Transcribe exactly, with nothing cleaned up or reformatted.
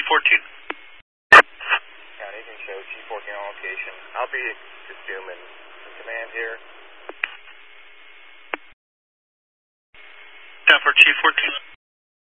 fourteen. County can show G fourteen on location. I'll be assuming the command here.